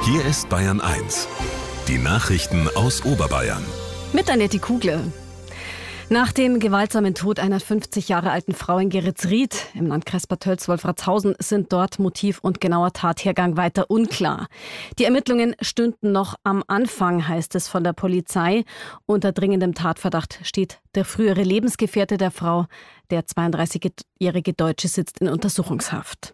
Hier ist Bayern 1. Die Nachrichten aus Oberbayern. Mit Annette Kugle. Nach dem gewaltsamen Tod einer 50 Jahre alten Frau in Geretsried im Landkreis Bad Tölz-Wolfratshausen sind dort Motiv und genauer Tathergang weiter unklar. Die Ermittlungen stünden noch am Anfang, heißt es von der Polizei. Unter dringendem Tatverdacht steht der frühere Lebensgefährte der Frau. Der 32-jährige Deutsche sitzt in Untersuchungshaft.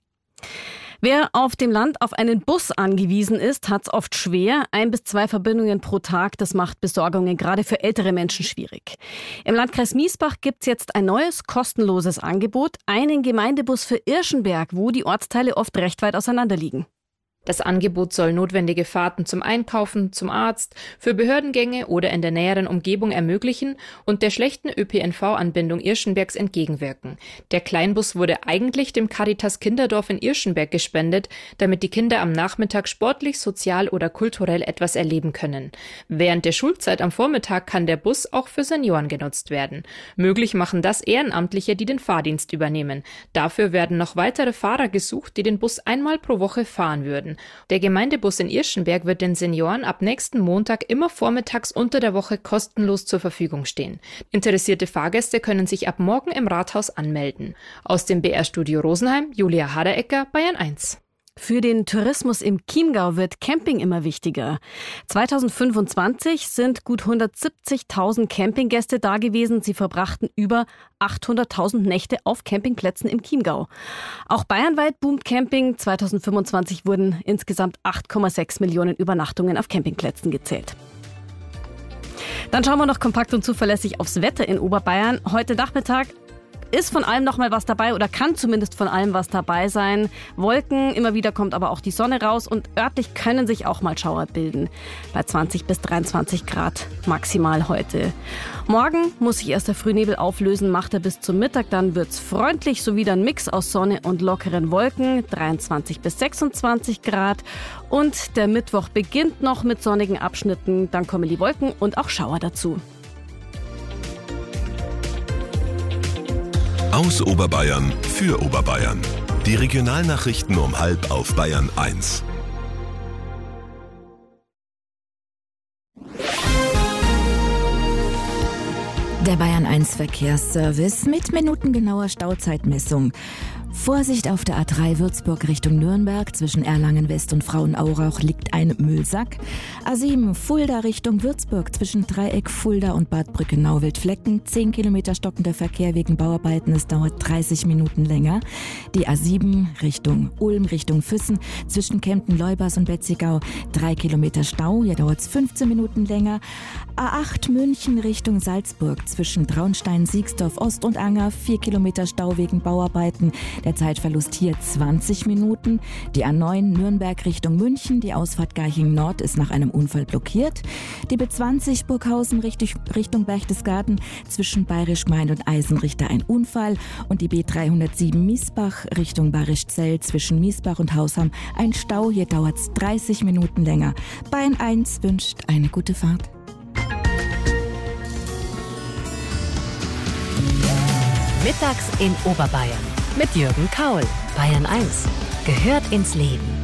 Wer auf dem Land auf einen Bus angewiesen ist, hat es oft schwer. 1 bis 2 Verbindungen pro Tag, das macht Besorgungen gerade für ältere Menschen schwierig. Im Landkreis Miesbach gibt es jetzt ein neues, kostenloses Angebot. Einen Gemeindebus für Irschenberg, wo die Ortsteile oft recht weit auseinander liegen. Das Angebot soll notwendige Fahrten zum Einkaufen, zum Arzt, für Behördengänge oder in der näheren Umgebung ermöglichen und der schlechten ÖPNV-Anbindung Irschenbergs entgegenwirken. Der Kleinbus wurde eigentlich dem Caritas Kinderdorf in Irschenberg gespendet, damit die Kinder am Nachmittag sportlich, sozial oder kulturell etwas erleben können. Während der Schulzeit am Vormittag kann der Bus auch für Senioren genutzt werden. Möglich machen das Ehrenamtliche, die den Fahrdienst übernehmen. Dafür werden noch weitere Fahrer gesucht, die den Bus einmal pro Woche fahren würden. Der Gemeindebus in Irschenberg wird den Senioren ab nächsten Montag immer vormittags unter der Woche kostenlos zur Verfügung stehen. Interessierte Fahrgäste können sich ab morgen im Rathaus anmelden. Aus dem BR-Studio Rosenheim, Julia Haderecker, Bayern 1. Für den Tourismus im Chiemgau wird Camping immer wichtiger. 2025 sind gut 170.000 Campinggäste da gewesen. Sie verbrachten über 800.000 Nächte auf Campingplätzen im Chiemgau. Auch bayernweit boomt Camping. 2025 wurden insgesamt 8,6 Millionen Übernachtungen auf Campingplätzen gezählt. Dann schauen wir noch kompakt und zuverlässig aufs Wetter in Oberbayern. Heute Nachmittag ist von allem noch mal was dabei oder kann zumindest von allem was dabei sein. Wolken, immer wieder kommt aber auch die Sonne raus und örtlich können sich auch mal Schauer bilden. Bei 20 bis 23 Grad maximal heute. Morgen muss sich erst der Frühnebel auflösen, macht er bis zum Mittag. Dann wird's freundlich, so wieder ein Mix aus Sonne und lockeren Wolken. 23 bis 26 Grad. Und der Mittwoch beginnt noch mit sonnigen Abschnitten. Dann kommen die Wolken und auch Schauer dazu. Aus Oberbayern für Oberbayern. Die Regionalnachrichten um 12:30 auf Bayern 1. Der Bayern 1 Verkehrsservice mit minutengenauer Stauzeitmessung. Vorsicht auf der A3 Würzburg Richtung Nürnberg. Zwischen Erlangen West und Frauenaurach liegt ein Müllsack. A7 Fulda Richtung Würzburg. Zwischen Dreieck Fulda und Bad Brückenau-Wildflecken. 10 Kilometer stockender Verkehr wegen Bauarbeiten. Es dauert 30 Minuten länger. Die A7 Richtung Ulm Richtung Füssen. Zwischen Kempten-Leubers und Betzigau 3 Kilometer Stau. Hier dauert es 15 Minuten länger. A8 München Richtung Salzburg. Zwischen Traunstein, Siegsdorf Ost und Anger 4 Kilometer Stau wegen Bauarbeiten. Der Zeitverlust hier 20 Minuten. Die A9 Nürnberg Richtung München. Die Ausfahrt Garching Nord ist nach einem Unfall blockiert. Die B20 Burghausen Richtung Berchtesgaden. Zwischen Bayerisch Gmein und Eisenrichter ein Unfall. Und die B307 Miesbach Richtung Barischzell. Zwischen Miesbach und Hausham ein Stau. Hier dauert es 30 Minuten länger. Bayern 1 wünscht eine gute Fahrt. Mittags in Oberbayern mit Jürgen Kaul. Bayern 1 gehört ins Leben.